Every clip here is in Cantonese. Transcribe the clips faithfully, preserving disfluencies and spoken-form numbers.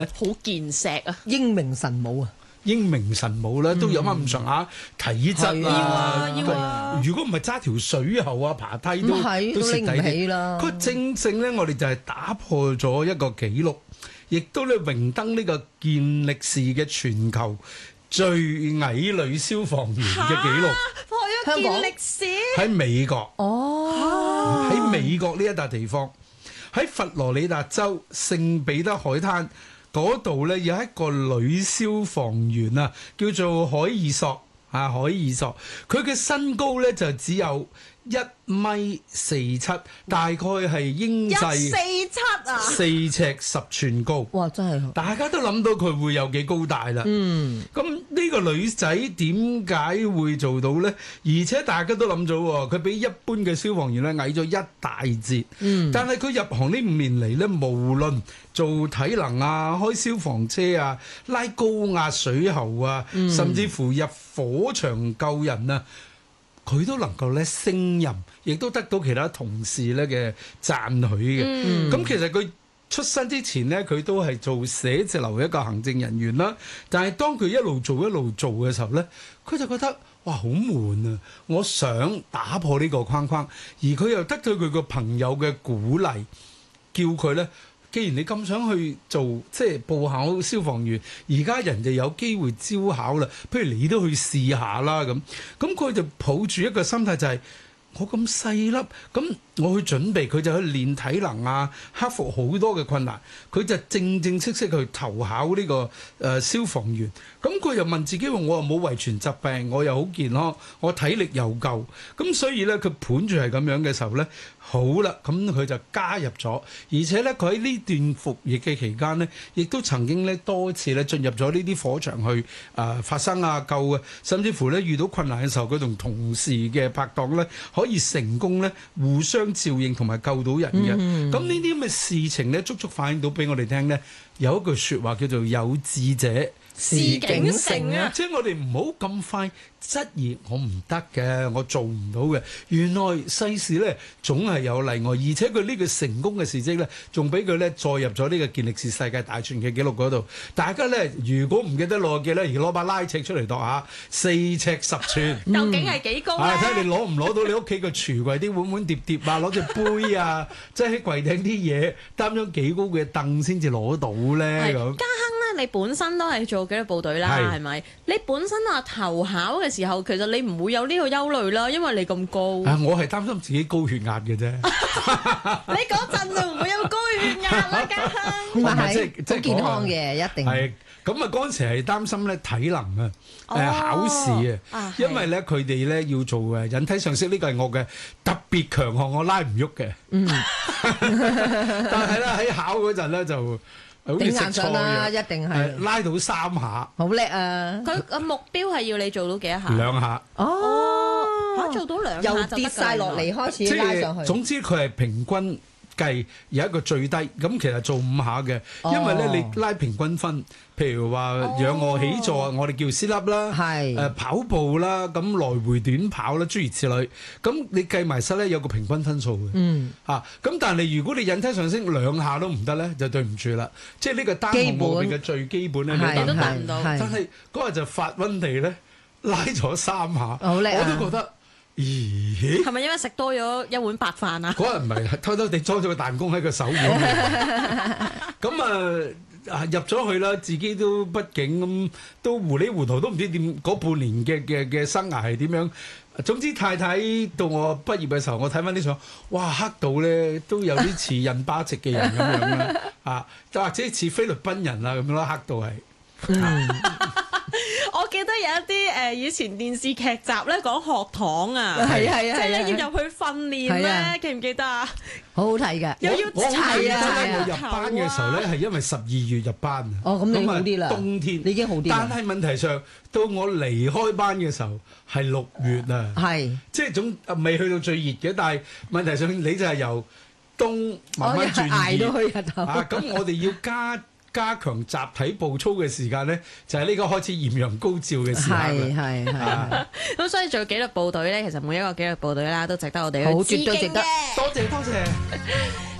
好健碩啊！ 英明神武啊！ 英明神武咧，都有翻咁上下體質啊！ 要啊！ 如果唔係揸條水喉啊、爬梯都都拎唔起啦。 佢正正咧，我哋就係打破咗一個紀錄，亦都咧榮登呢個健力士嘅全球最矮女消防員嘅紀錄。 破咗健力士喺美國哦， 喺美國呢一笪地方，喺佛羅里達州聖彼得海灘。嗰度咧有一個女消防員啊，叫做海爾索啊，海爾索，佢嘅身高咧就只有一米四七，大概係英制一四七啊， 四尺十寸高。 哇！真係大家都諗到佢會有幾高大啦。 嗯， 咁呢個女仔點解會做到呢？而且大家都諗咗喎，佢比一般嘅消防員咧矮咗一大截。嗯，但係佢入行呢五年嚟咧，無論做體能啊、開消防車啊、拉高壓水喉啊，嗯、甚至乎入火場救人啊。佢都能夠咧勝任，亦都得到其他同事咧嘅讚許嘅。咁、嗯、其實佢出身之前咧，佢都係做寫字樓一個行政人員啦。但係當佢一路做一路做嘅時候咧，佢就覺得哇好悶啊！我想打破呢個框框，而佢又得到佢個朋友嘅鼓勵，叫佢咧。既然你咁想去做即係報考消防員，而家人哋有機會招考啦，不如你都去試下啦咁。咁佢就抱住一個心態就係、是、我咁細粒，咁我去準備，佢就去練體能啊，克服好多嘅困難。佢就正正式式去投考呢、這個誒、呃、消防員。咁佢又問自己話：我又冇遺傳疾病，我又好健康，我體力又夠。咁所以咧，佢盤住係咁樣嘅時候咧。好啦，咁佢就加入咗，而且咧佢喺呢段服役嘅期間呢，亦都曾經咧多次咧進入咗呢啲火場去啊、呃、發生啊救啊，甚至乎咧遇到困難嘅時候，佢同同事嘅拍檔咧可以成功咧互相照應同埋救到人嘅。咁呢啲咁嘅事情咧，足足反映到俾我哋聽咧，有一句説話叫做有志者事竟成啊！ 即係我哋唔好咁快質疑我唔得嘅，我做唔到嘅。原來世事咧總係有例外，而且佢呢個成功嘅事蹟咧，仲俾佢咧載入咗呢個健力士世界大全嘅紀錄嗰度。大家咧如果唔記得攞嘅咧，而攞把拉尺出嚟度下，四尺十寸， 究竟係幾高咧？ 睇下你攞唔攞到你屋企個櫥櫃啲碗碗碟碟啊，攞隻杯啊，即係喺櫃頂啲嘢擔咗幾高嘅凳先至攞到咧咁。 你本身都係做紀律部隊啦，係咪？你本身話投考嘅時候，其實你唔會有呢個憂慮啦，因為你咁高。 啊，我係擔心自己高血壓嘅啫。 你嗰陣就唔會有高血壓啦，家鄉。 唔係，即係好健康嘅，一定係。咁啊，嗰陣時係擔心咧體能啊，誒考試啊，因為咧佢哋咧要做誒引體上升，呢個係我嘅特別強項，我拉唔喐嘅。嗯。但係咧喺考嗰陣咧就。 頂硬上啦，一定係拉到三下， 好叻啊！ 佢個目標係要你做到幾多下？ 兩下。 哦，嚇做到兩下就得㗎。 由跌晒落嚟開始拉上去。 總之佢係平均計有一個最低，咁其實做五下嘅，因為咧你拉平均分，譬如話仰臥起坐，我哋叫 sit up 啦，係誒跑步啦，咁來回短跑啦，諸如此類，咁你計埋晒咧有個平均分數嘅，嗯嚇，咁但係如果你引體上升兩下都唔得咧，就對唔住啦，即係呢個單項目入邊嘅最基本咧，你都達唔到，但係嗰日就發瘟地咧拉咗三下，我都覺得。咦？ 係咪因為食多咗一碗白飯啊？ 嗰日唔係偷偷地裝咗個彈弓喺個手腕度，咁啊入咗去啦，自己都畢竟咁都糊裡糊塗，都唔知點嗰半年嘅嘅嘅生涯係點樣。總之太太到我畢業嘅時候，我睇翻啲相，哇黑到咧都有啲似印巴籍嘅人咁樣啦，啊或者似菲律賓人啊咁樣啦，黑到係。嗯我記得有一啲誒、呃、以前電視劇集咧講學堂啊， 係啊係啊， 即係咧要入去訓練咧，啊、記唔記得啊？ 好好睇嘅， 又要齊啊！ 啊我入班嘅時候咧係因為十二月入班啊， 哦咁你好啲啦， 冬天你已經好啲。但係問題上到我離開班嘅時候係六月啊，係即係總未去到最熱嘅，但係問題上你就係由冬慢慢轉熱， 捱到去日頭啊！咁我哋要加。加強集體步操嘅時間咧，就係呢個開始豔陽高照嘅時候啦。 係係係。 咁所以做紀律部隊咧，其實每一個紀律部隊啦，都值得我哋去好絕對值得。 多謝多謝。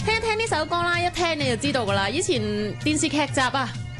聽一聽呢首歌啦，一聽你就知道噶啦。以前電視劇集啊，